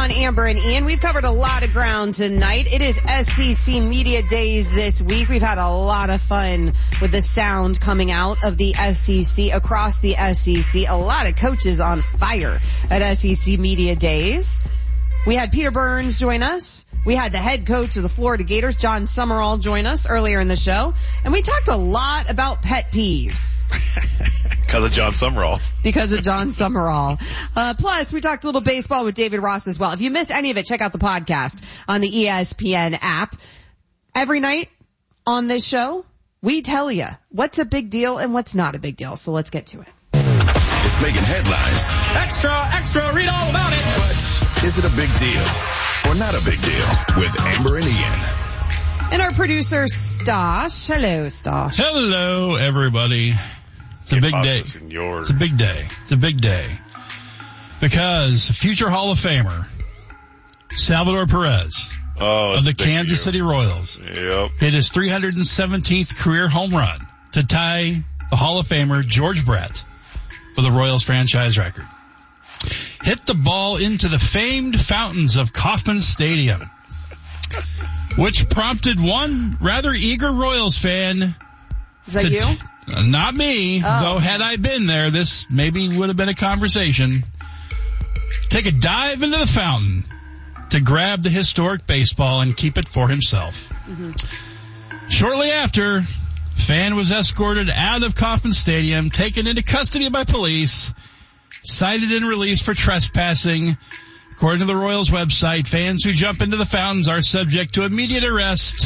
on Amber and Ian. We've covered a lot of ground tonight. It is SEC Media Days this week. We've had a lot of fun with the sound coming out of the SEC, across the SEC. A lot of coaches on fire at SEC Media Days. We had Peter Burns join us. We had the head coach of the Florida Gators, John Summerall, join us earlier in the show. And we talked a lot about pet peeves. Because of John Summerall. Because of John Summerall. Plus, we talked a little baseball with David Ross as well. If you missed any of it, check out the podcast on the ESPN app. Every night on this show, we tell you what's a big deal and what's not a big deal. So let's get to it. It's making headlines. Extra, read all about it. But is it a big deal or not a big deal? With Amber and Ian. And our producer, Stosh. Hello, Stosh. Hello, everybody. It's a big day. It's a big day. It's a big day. Because future Hall of Famer, Salvador Perez, of the Kansas City Royals, hit his 317th career home run to tie the Hall of Famer, George Brett, for the Royals franchise record. Hit the ball into the famed fountains of Kauffman Stadium, which prompted one rather eager Royals fan. Is that you? Not me, though had I been there, this maybe would have been a conversation. Take a dive into the fountain to grab the historic baseball and keep it for himself. Mm-hmm. Shortly after, fan was escorted out of Kauffman Stadium, taken into custody by police, cited and released for trespassing. According to the Royals website, fans who jump into the fountains are subject to immediate arrest.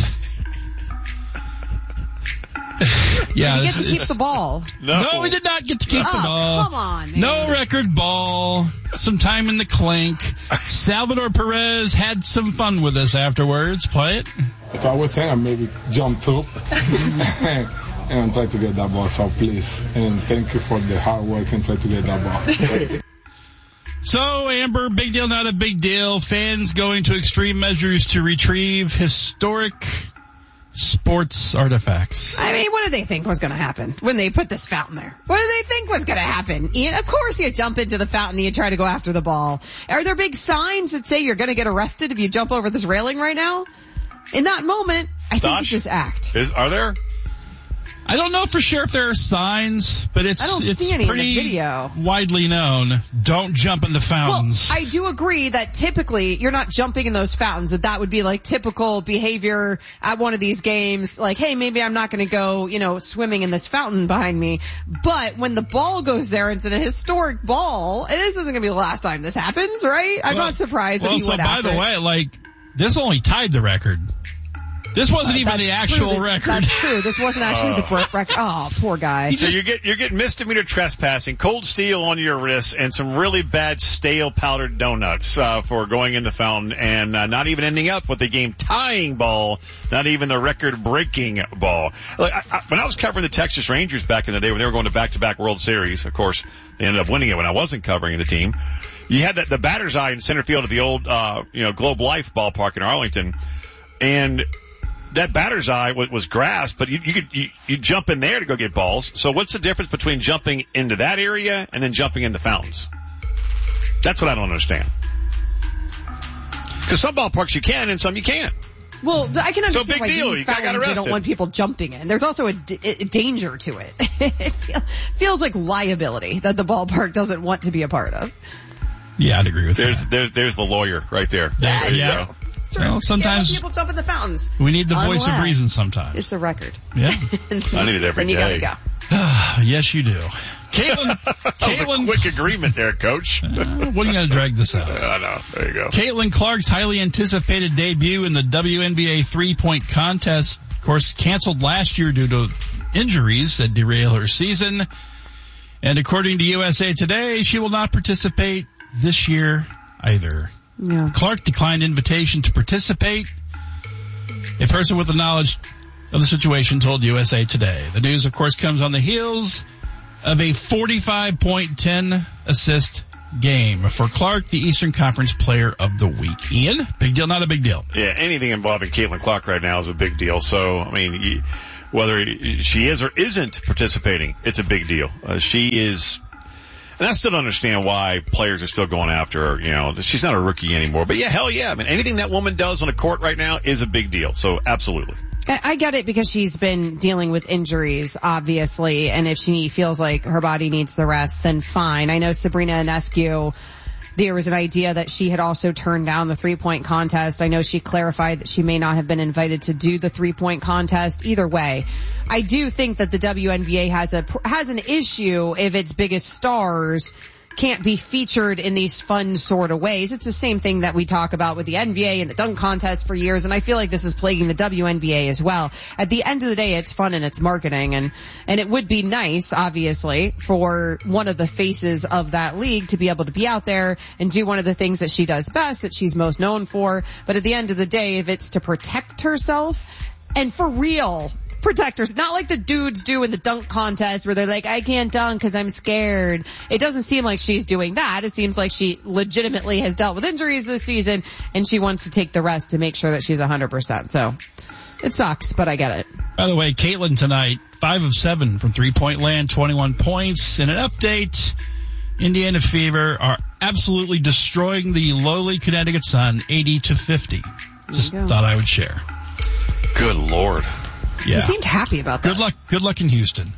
Yeah, did he get to keep the ball? No, we did not get to keep the ball. Come on, man. No record ball. Some time in the clink. Salvador Perez had some fun with us afterwards. Play it. If I was saying, I maybe jumped up and try to get that ball. So please, and thank you for the hard work and try to get that ball. So, Amber, big deal, not a big deal. Fans going to extreme measures to retrieve historic sports artifacts. I mean, what did they think was going to happen when they put this fountain there? What did they think was going to happen? Ian, of course you jump into the fountain and you try to go after the ball. Are there big signs that say you're going to get arrested if you jump over this railing right now? In that moment, I think you just act. Are there? I don't know for sure if there are signs, but it's see any pretty in the video. Widely known. Don't jump in the fountains. Well, I do agree that typically you're not jumping in those fountains, that would be like typical behavior at one of these games. Like, hey, maybe I'm not going to go, swimming in this fountain behind me. But when the ball goes there, it's an historic ball. This isn't going to be the last time this happens, right? I'm not surprised that you went after it. By the way, this only tied the record. This wasn't even the actual record. That's true. This wasn't actually the record. Oh, poor guy. So you're getting misdemeanor trespassing, cold steel on your wrists, and some really bad stale powdered donuts for going in the fountain, and not even ending up with the game-tying ball, not even the record-breaking ball. Like, when I was covering the Texas Rangers back in the day when they were going to back-to-back World Series, of course, they ended up winning it when I wasn't covering the team. You had the batter's eye in center field of the old Globe Life ballpark in Arlington, and that batter's eye was grass, but you jump in there to go get balls. So what's the difference between jumping into that area and then jumping in the fountains? That's what I don't understand. Because some ballparks you can and some you can't. Well, I can understand why these fountains they don't want people jumping in. There's also a danger to it. It feels like liability that the ballpark doesn't want to be a part of. Yeah, I'd agree with that. There's the lawyer right there. Yeah. Well, sometimes people jump in the fountains. We need the voice of reason sometimes. It's a record. Yeah. I need it every day. Then you gotta go. Yes, you do. Caitlin. That was a quick agreement there, Coach. When are you going to drag this out? I know. There you go. Caitlin Clark's highly anticipated debut in the WNBA three-point contest, of course, canceled last year due to injuries that derail her season. And according to USA Today, she will not participate this year either. Yeah. Clark declined invitation to participate. A person with the knowledge of the situation told USA Today. The news, of course, comes on the heels of a 45-point, 10-assist game for Clark, the Eastern Conference Player of the Week. Ian, big deal, not a big deal? Yeah, anything involving Caitlin Clark right now is a big deal. So, I mean, whether she is or isn't participating, it's a big deal. She is... And I still don't understand why players are still going after her. She's not a rookie anymore. But yeah, hell yeah. I mean, anything that woman does on a court right now is a big deal. So absolutely. I get it because she's been dealing with injuries, obviously. And if she feels like her body needs the rest, then fine. I know Sabrina Ionescu, there was an idea that she had also turned down the 3-point contest. I know she clarified that she may not have been invited to do the 3-point contest. Either way, I do think that the WNBA has an issue if its biggest stars can't be featured in these fun sort of ways. It's the same thing that we talk about with the NBA and the dunk contest for years, and I feel like this is plaguing the WNBA as well. At the end of the day, it's fun and it's marketing, and it would be nice, obviously, for one of the faces of that league to be able to be out there and do one of the things that she does best, that she's most known for. But at the end of the day, if it's to protect herself, and for real, protectors, not like the dudes do in the dunk contest where they're like, I can't dunk because I'm scared. It doesn't seem like she's doing that. It seems like she legitimately has dealt with injuries this season and she wants to take the rest to make sure that she's 100%. So it sucks, but I get it. By the way, Caitlin tonight, 5 of 7 from 3-point land, 21 points. In an update, Indiana Fever are absolutely destroying the lowly Connecticut Sun, 80-50. Just thought I would share. Good Lord. Yeah. He seemed happy about that. Good luck in Houston.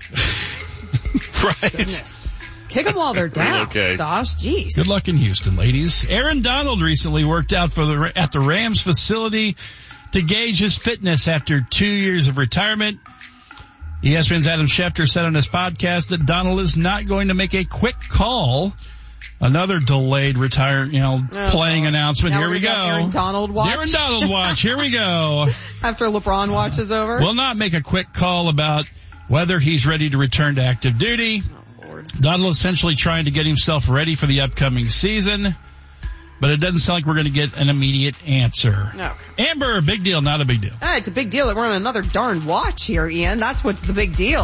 Right. Goodness. Kick them while they're down. Okay. Stosh, jeez. Good luck in Houston, ladies. Aaron Donald recently worked out at the Rams facility to gauge his fitness after 2 years of retirement. ESPN's Adam Schefter said on his podcast that Donald is not going to make a quick call. Another delayed playing announcement. Now here we go. Aaron Donald watch. Aaron Donald watch. Here we go. After LeBron watch is over. Will not make a quick call about whether he's ready to return to active duty. Oh, Lord. Donald essentially trying to get himself ready for the upcoming season. But it doesn't sound like we're going to get an immediate answer. No. Amber, big deal, not a big deal. It's a big deal that we're on another darn watch here, Ian. That's what's the big deal.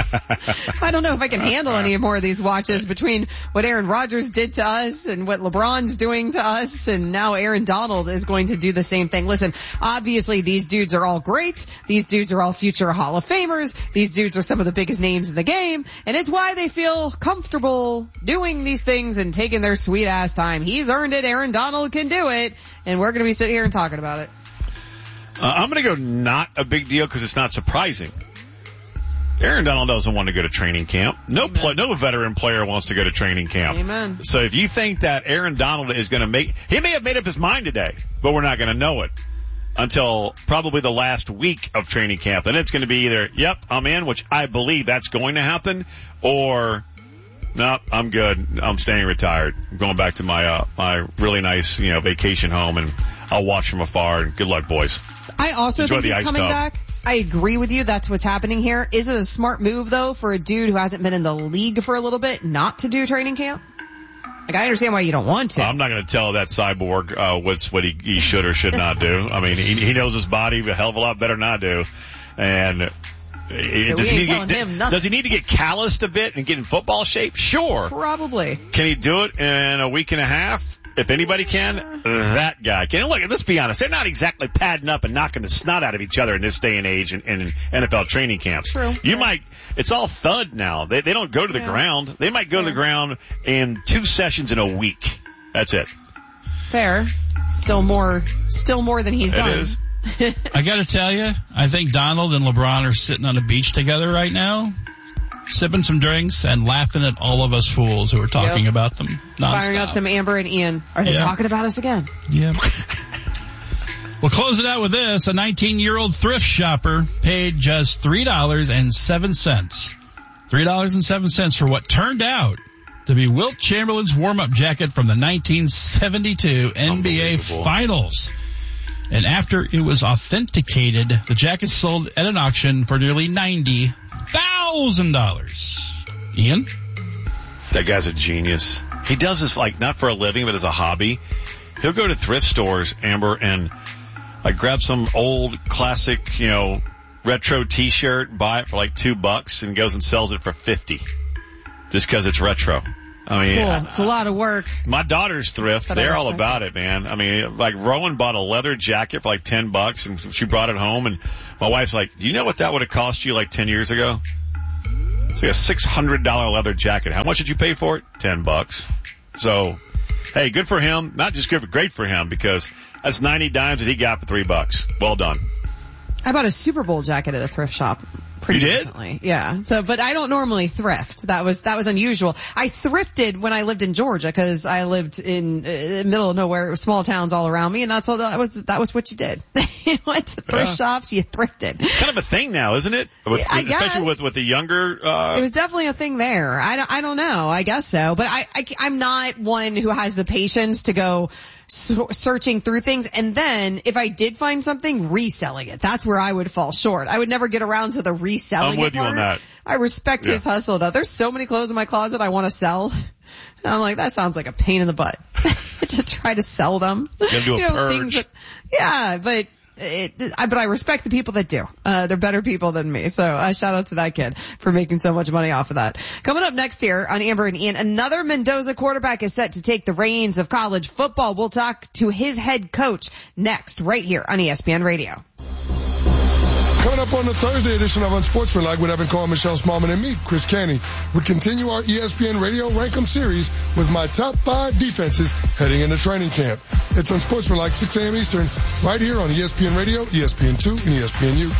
I don't know if I can handle any more of these watches between what Aaron Rodgers did to us and what LeBron's doing to us, and now Aaron Donald is going to do the same thing. Listen, obviously these dudes are all great. These dudes are all future Hall of Famers. These dudes are some of the biggest names in the game, and it's why they feel comfortable doing these things and taking their sweet ass time. He's earned it. Aaron Donald can do it, and we're going to be sitting here and talking about it. I'm going to go not a big deal because it's not surprising. Aaron Donald doesn't want to go to training camp. No veteran player wants to go to training camp. Amen. So if you think that Aaron Donald is going to he may have made up his mind today, but we're not going to know it until probably the last week of training camp. And it's going to be either, yep, I'm in, which I believe that's going to happen, or no, I'm good. I'm staying retired. I'm going back to my really nice, vacation home, and I'll watch from afar. And good luck, boys. I also Enjoy think he's coming back. I agree with you. That's what's happening here. Is it a smart move, though, for a dude who hasn't been in the league for a little bit not to do training camp? Like, I understand why you don't want to. I'm not going to tell that cyborg what he should or should not do. I mean, he knows his body a hell of a lot better than I do. And does he need to get calloused a bit and get in football shape? Sure. Probably. Can he do it in a week and a half? If anybody can, that guy can. Look, let's be honest. They're not exactly padding up and knocking the snot out of each other in this day and age in NFL training camps. True. It's all thud now. They don't go to the ground. They might go to the ground in 2 sessions in a week. That's it. Fair. Still more than he's done. It is. I gotta tell you, I think Donald and LeBron are sitting on a beach together right now, sipping some drinks and laughing at all of us fools who are talking about them nonstop. Firing up some Amber and Ian. Are they talking about us again? Yeah. We'll close it out with this. A 19-year-old thrift shopper paid just $3.07. $3.07 for what turned out to be Wilt Chamberlain's warm-up jacket from the 1972 NBA Finals. And after it was authenticated, the jacket sold at an auction for nearly $90,000. Ian? That guy's a genius. He does this not for a living, but as a hobby. He'll go to thrift stores, Amber, and grab some old classic, retro t-shirt, buy it for $2 and goes and sells it for $50. Just because it's retro. I mean, cool. It's a lot of work. My daughter's thrift. They're all about it, man. I mean, Rowan bought a leather jacket for $10 and she brought it home, and my wife's like, do you know what that would have cost you 10 years ago? It's like a $600 leather jacket. How much did you pay for it? $10. So, hey, good for him. Not just good, but great for him, because that's 90 dimes that he got for $3. Well done. I bought a Super Bowl jacket at a thrift shop. Pretty recently. Yeah. So, but I don't normally thrift. That was unusual. I thrifted when I lived in Georgia, because I lived in the middle of nowhere, small towns all around me, and that was what you did. You went to thrift shops, you thrifted. It's kind of a thing now, isn't it? I guess. Especially with the younger, It was definitely a thing there. I don't know. I guess so. But I'm not one who has the patience to go searching through things, and then if I did find something, reselling it. That's where I would fall short. I would never get around to the reselling. I'm with you on that. I respect his hustle though. There's so many clothes in my closet I want to sell. And I'm like, that sounds like a pain in the butt to try to sell them. You gotta do a purge. Things that, yeah, but I respect the people that do. They're better people than me. So shout out to that kid for making so much money off of that. Coming up next here on Amber and Ian, another Mendoza quarterback is set to take the reins of college football. We'll talk to his head coach next, right here on ESPN Radio. Coming up on the Thursday edition of Unsportsmanlike with Evan Cohen, Michelle Smallman, and me, Chris Canty, we continue our ESPN Radio Rank 'em series with my top 5 defenses heading into training camp. It's Unsportsmanlike, 6 a.m. Eastern, right here on ESPN Radio, ESPN2, and ESPNU.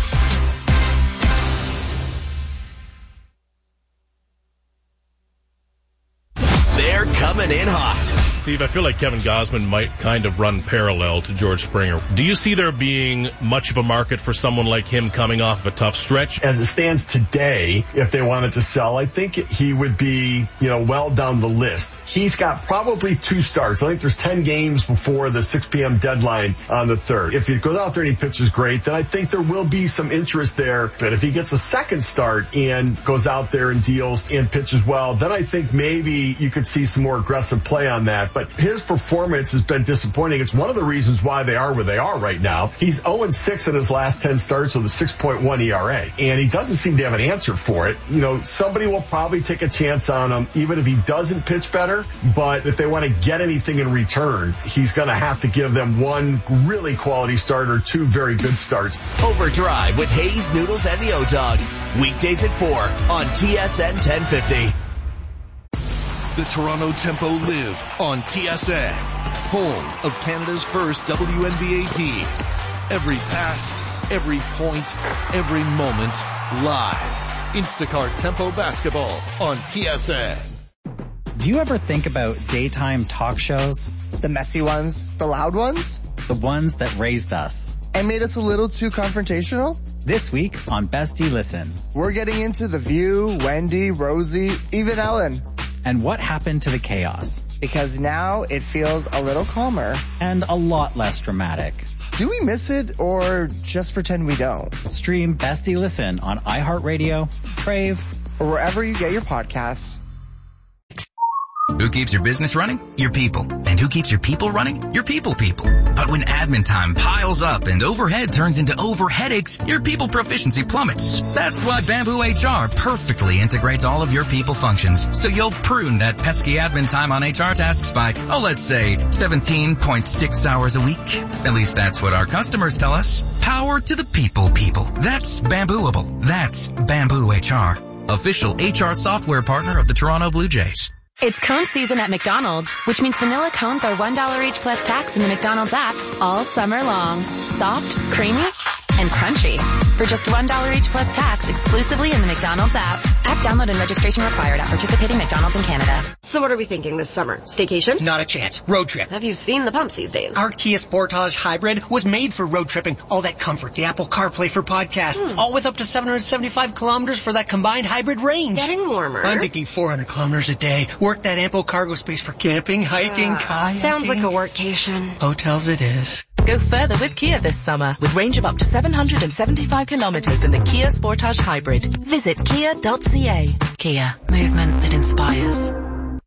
They're coming in hot. Steve, I feel like Kevin Gausman might kind of run parallel to George Springer. Do you see there being much of a market for someone like him coming off of a tough stretch? As it stands today, if they wanted to sell, I think he would be, well down the list. He's got probably 2 starts. I think there's 10 games before the 6 p.m. deadline on the 3rd. If he goes out there and he pitches great, then I think there will be some interest there. But if he gets a second start and goes out there and deals and pitches well, then I think maybe you could see some more aggressive play on that. But his performance has been disappointing. It's one of the reasons why they are where they are right now. He's 0-6 in his last 10 starts with a 6.1 ERA, and he doesn't seem to have an answer for it. Somebody will probably take a chance on him, even if he doesn't pitch better. But if they want to get anything in return, he's going to have to give them 1 really quality start or 2 very good starts. Overdrive with Hayes, Noodles, and the O-Dog. Weekdays at 4 on TSN 1050. The Toronto Tempo live on TSN, home of Canada's first WNBA team. Every pass, every point, every moment, live. Instacart Tempo Basketball on TSN. Do you ever think about daytime talk shows? The messy ones, the loud ones? The ones that raised us. And made us a little too confrontational? This week on Bestie Listen. We're getting into The View, Wendy, Rosie, even Ellen. And what happened to the chaos? Because now it feels a little calmer. And a lot less dramatic. Do we miss it or just pretend we don't? Stream Bestie Listen on iHeartRadio, Crave, or wherever you get your podcasts. Who keeps your business running? Your people. And who keeps your people running? Your people. But when admin time piles up and overhead turns into overheadaches, your people proficiency plummets. That's why Bamboo HR perfectly integrates all of your people functions. So you'll prune that pesky admin time on HR tasks by, let's say 17.6 hours a week. At least that's what our customers tell us. Power to the people. That's Bambooable. That's Bamboo HR. Official HR software partner of the Toronto Blue Jays. It's cone season at McDonald's, which means vanilla cones are $1 each plus tax in the McDonald's app all summer long. Soft, creamy, and crunchy. For just $1 each plus tax exclusively in the McDonald's app. App download and registration required at participating McDonald's in Canada. So what are we thinking this summer? Staycation? Not a chance. Road trip. Have you seen the pumps these days? Our Kia Sportage Hybrid was made for road tripping. All that comfort, the Apple CarPlay for podcasts, all with up to 775 kilometers for that combined hybrid range. Getting warmer. I'm thinking 400 kilometers a day. Work that ample cargo space for camping, hiking, kayaking. Sounds like a workcation. Hotels it is. Go further with Kia this summer with range of up to 775 kilometers in the Kia Sportage Hybrid. Visit kia.ca. Kia, movement that inspires.